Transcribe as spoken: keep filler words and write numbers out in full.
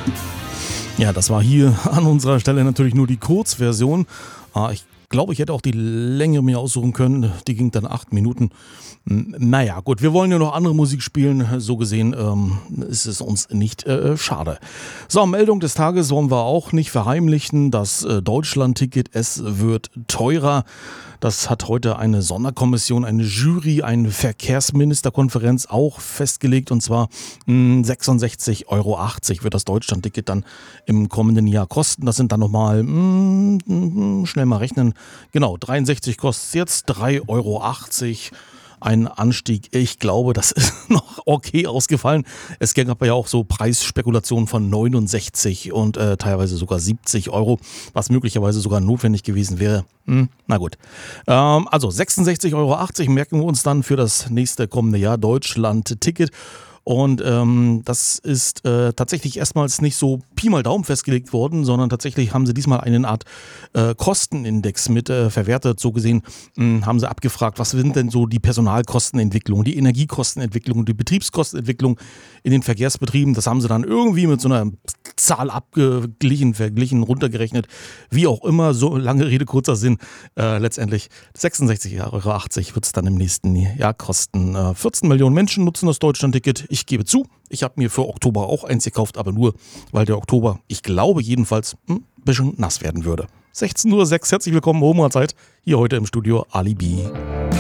Ja, das war hier an unserer Stelle natürlich nur die Kurzversion. Ah, ich glaube, ich hätte auch die Länge mir aussuchen können. Die ging dann acht Minuten. Hm, Naja, gut, wir wollen ja noch andere Musik spielen. So gesehen ähm, ist es uns nicht äh, schade. So, Meldung des Tages wollen wir auch nicht verheimlichen. Das äh, Deutschland-Ticket, es wird teurer. Das hat heute eine Sonderkommission, eine Jury, eine Verkehrsministerkonferenz auch festgelegt. Und zwar mh, sechsundsechzig Euro achtzig wird das Deutschland-Ticket dann im kommenden Jahr kosten. Das sind dann nochmal, mh, mh, schnell mal rechnen, genau, dreiundsechzig kostet es jetzt, drei Euro achtzig. Ein Anstieg, ich glaube, das ist noch okay ausgefallen. Es gab ja auch so Preisspekulationen von neunundsechzig und äh, teilweise sogar siebzig Euro, was möglicherweise sogar notwendig gewesen wäre. Hm, na gut. Ähm, also sechsundsechzig Euro achtzig merken wir uns dann für das nächste kommende Jahr Deutschland-Ticket. Und ähm, das ist äh, tatsächlich erstmals nicht so Pi mal Daumen festgelegt worden, sondern tatsächlich haben sie diesmal eine Art äh, Kostenindex mit äh, verwertet. So gesehen mh, haben sie abgefragt, was sind denn so die Personalkostenentwicklung, die Energiekostenentwicklung, die Betriebskostenentwicklung in den Verkehrsbetrieben. Das haben sie dann irgendwie mit so einer Zahl abgeglichen, verglichen, runtergerechnet. Wie auch immer, so lange Rede, kurzer Sinn. Äh, letztendlich sechsundsechzig Euro achtzig wird es dann im nächsten Jahr kosten. Äh, vierzehn Millionen Menschen nutzen das Deutschland-Ticket. Ich gebe zu, ich habe mir für Oktober auch eins gekauft, aber nur, weil der Oktober, ich glaube jedenfalls, ein bisschen nass werden würde. sechzehn Uhr sechs, herzlich willkommen, Homerzeit, hier heute im Studio Ali B.